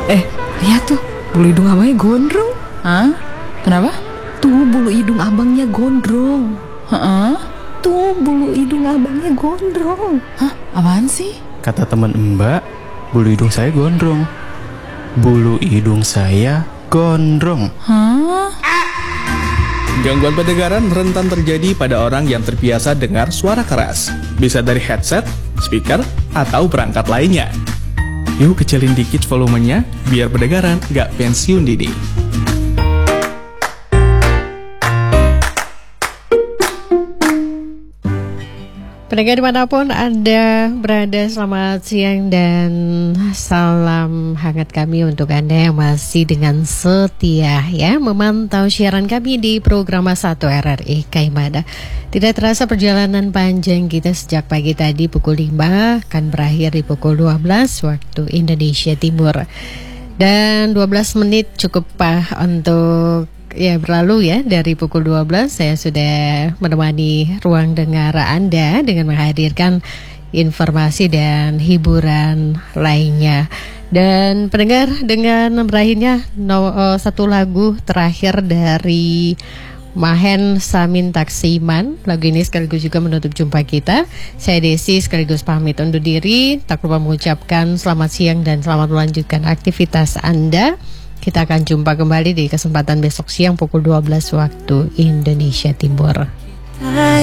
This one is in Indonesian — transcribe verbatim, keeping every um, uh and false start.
Eh, lihat tuh, bulu hidung abangnya gondrong. Hah? Kenapa? Tuh bulu hidung abangnya gondrong. Heeh. Tuh bulu hidung abangnya gondrong. Hah? Apaan sih? Kata teman Mbak, bulu hidung saya gondrong. Bulu hidung saya gondrong. Hah? Gangguan pendengaran rentan terjadi pada orang yang terbiasa dengar suara keras. Bisa dari headset, speaker, atau perangkat lainnya. Yuk kecilin dikit volumenya, biar pendengaran gak pensiun dini. Pendengar dimanapun Anda berada, selamat siang dan salam hangat kami untuk Anda yang masih dengan setia ya memantau siaran kami di program satu R R I Kaimada. Tidak terasa perjalanan panjang kita sejak pagi tadi pukul lima akan berakhir di pukul dua belas waktu Indonesia Timur. Dan dua belas menit cukup pak untuk ya berlalu ya dari pukul dua belas. Saya sudah menemani ruang dengar Anda dengan menghadirkan informasi dan hiburan lainnya. Dan pendengar, dengan berakhirnya no, uh, satu lagu terakhir dari Mahen Samin Taksiman, lagu ini sekaligus juga menutup jumpa kita. Saya Desi sekaligus pamit undur diri, tak lupa mengucapkan selamat siang dan selamat melanjutkan aktivitas Anda. Kita akan jumpa kembali di kesempatan besok siang pukul dua belas waktu Indonesia Timur.